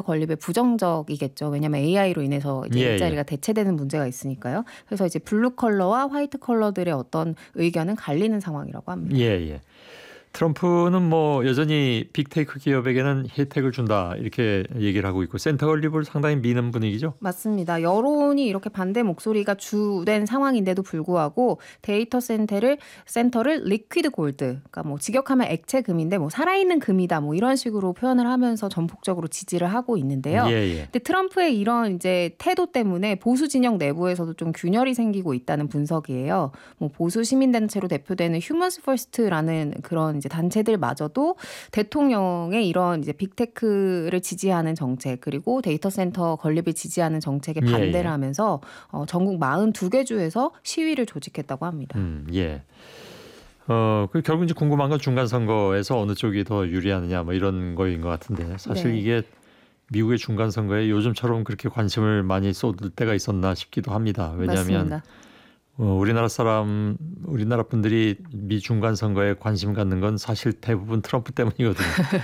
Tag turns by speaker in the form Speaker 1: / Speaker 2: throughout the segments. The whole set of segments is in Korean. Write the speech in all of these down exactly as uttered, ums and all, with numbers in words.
Speaker 1: 건립에 부정적이겠죠. 왜냐하면 에이아이로 인해서 이제
Speaker 2: 예,
Speaker 1: 일자리가
Speaker 2: 예.
Speaker 1: 대체되는 문제가 있으니까요. 그래서 이제 블루 컬러와 화이트 컬러들의 어떤 의견은 갈리는 상황이라고 합니다.
Speaker 2: 예, 예. 트럼프는 뭐 여전히 빅테이크 기업에게는 혜택을 준다 이렇게 얘기를 하고 있고 센터 건립을 상당히 미는 분위기죠.
Speaker 1: 맞습니다. 여론이 이렇게 반대 목소리가 주된 상황인데도 불구하고 데이터 센터를 센터를 리퀴드 골드, 그러니까 뭐 직역하면 액체 금인데 뭐 살아있는 금이다 뭐 이런 식으로 표현을 하면서 전폭적으로 지지를 하고 있는데요.
Speaker 2: 예, 예.
Speaker 1: 근데 트럼프의 이런 이제 태도 때문에 보수 진영 내부에서도 좀 균열이 생기고 있다는 분석이에요. 뭐 보수 시민단체로 대표되는 휴먼스 퍼스트라는 그런 이제 단체들마저도 대통령의 이런 이제 빅테크를 지지하는 정책 그리고 데이터 센터 건립을 지지하는 정책에 반대를
Speaker 2: 예, 예.
Speaker 1: 하면서 어, 전국 사십이 개 주에서 시위를 조직했다고 합니다.
Speaker 2: 음, 예. 어, 그 결국 이제 궁금한 건 중간 선거에서 어느 쪽이 더 유리하느냐 뭐 이런 거인 것 같은데 사실
Speaker 1: 네.
Speaker 2: 이게 미국의 중간 선거에 요즘처럼 그렇게 관심을 많이 쏟을 때가 있었나 싶기도 합니다. 왜냐하면
Speaker 1: 맞습니다.
Speaker 2: 어, 우리나라 사람, 우리나라 분들이 미 중간 선거에 관심 갖는 건 사실 대부분 트럼프 때문이거든요.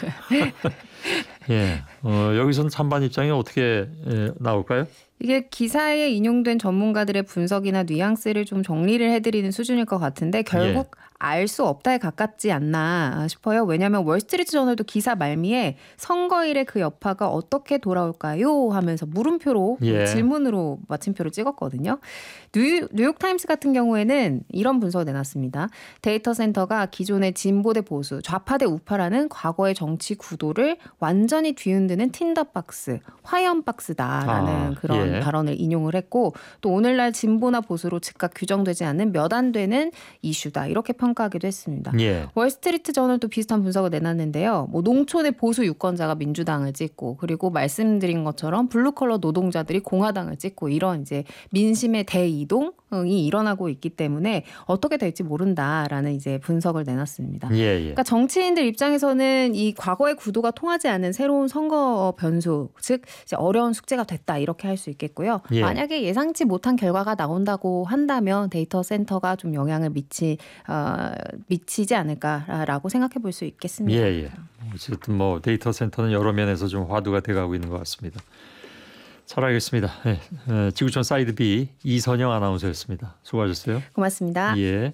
Speaker 2: 예, 어, 여기서는 찬반 입장이 어떻게 예, 나올까요?
Speaker 1: 이게 기사에 인용된 전문가들의 분석이나 뉘앙스를 좀 정리를 해드리는 수준일 것 같은데 결국
Speaker 2: 예.
Speaker 1: 알 수 없다에 가깝지 않나 싶어요. 왜냐하면 월스트리트 저널도 기사 말미에 선거일에 그 여파가 어떻게 돌아올까요? 하면서 물음표로
Speaker 2: 예.
Speaker 1: 질문으로 마침표를 찍었거든요. 뉴, 뉴욕타임스 같은 경우에는 이런 분석을 내놨습니다. 데이터 센터가 기존의 진보 대 보수, 좌파 대 우파라는 과거의 정치 구도를 완전히 뒤흔드는 틴더박스, 화염박스다라는
Speaker 2: 아,
Speaker 1: 그런
Speaker 2: 예.
Speaker 1: 발언을 인용을 했고 또 오늘날 진보나 보수로 즉각 규정되지 않는 몇 안 되는 이슈다 이렇게 평가하기도 했습니다.
Speaker 2: 예.
Speaker 1: 월스트리트 저널도 비슷한 분석을 내놨는데요. 뭐 농촌의 보수 유권자가 민주당을 찍고 그리고 말씀드린 것처럼 블루컬러 노동자들이 공화당을 찍고 이런 이제 민심의 대이동이 일어나고 있기 때문에 어떻게 될지 모른다라는 이제 분석을 내놨습니다.
Speaker 2: 예, 예.
Speaker 1: 그러니까 정치인들 입장에서는 이 과거의 구도가 통하지 않은 새로운 선거 변수, 즉 이제 어려운 숙제가 됐다 이렇게 할 수 있겠고요.
Speaker 2: 예.
Speaker 1: 만약에 예상치 못한 결과가 나온다고 한다면 데이터 센터가 좀 영향을 미치 어, 미치지 않을까라고 생각해 볼 수 있겠습니다.
Speaker 2: 예, 예. 어쨌든 뭐 데이터 센터는 여러 면에서 좀 화두가 돼가고 있는 것 같습니다. 잘 알겠습니다. 예. 에, 지구촌 사이드 B 이선영 아나운서였습니다. 수고하셨어요.
Speaker 1: 고맙습니다.
Speaker 2: 예.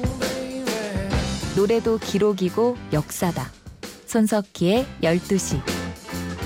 Speaker 3: 노래도 기록이고 역사다. 손석희의 열두 시.